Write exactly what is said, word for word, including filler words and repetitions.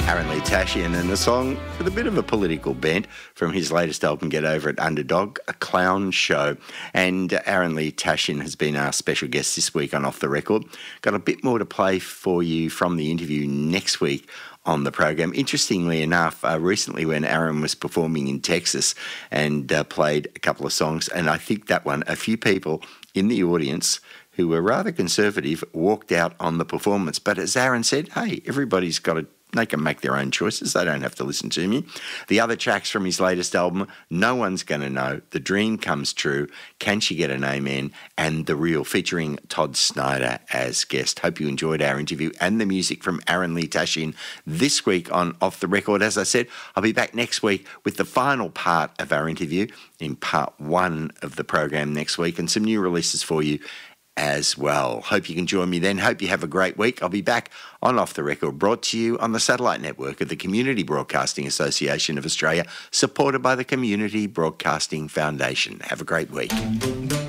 Aaron Lee Tashian, and a song with a bit of a political bent from his latest album, Get Over It, Underdog, A Clown Show. And Aaron Lee Tashian has been our special guest this week on Off the Record. Got a bit more to play for you from the interview next week on the program. Interestingly enough, uh, recently when Aaron was performing in Texas and uh, played a couple of songs, and I think that one, a few people in the audience who were rather conservative walked out on the performance. But as Aaron said, hey, everybody's got to They can make their own choices. They don't have to listen to me. The other tracks from his latest album, No One's Gonna Know, The Dream Comes True, Can She Get an Amen, and The Real, featuring Todd Snyder as guest. Hope you enjoyed our interview and the music from Aaron Lee Tashian this week on Off the Record. As I said, I'll be back next week with the final part of our interview in part one of the program next week, and some new releases for you as well. Hope you can join me then. Hope you have a great week. I'll be back on Off the Record, brought to you on the satellite network of the Community Broadcasting Association of Australia, supported by the Community Broadcasting Foundation. Have a great week.